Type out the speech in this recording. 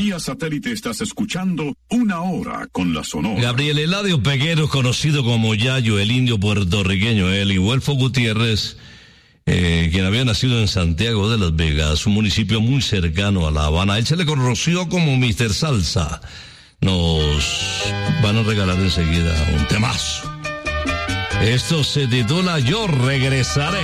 Vía satélite estás escuchando Una Hora con la Sonora. Gabriel Eladio Peguero, conocido como Yayo, el indio puertorriqueño, él y Huelfo Gutiérrez, quien había nacido en Santiago de Las Vegas, un municipio muy cercano a La Habana. Él se le conoció como Mr. Salsa. Nos van a regalar enseguida un temazo. Esto se titula Yo Regresaré.